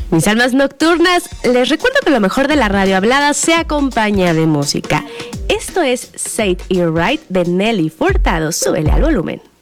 Mis almas nocturnas, les recuerdo que lo mejor de la radio hablada se acompaña de música. Esto es Say It Right de Nelly Furtado. Súbele al volumen.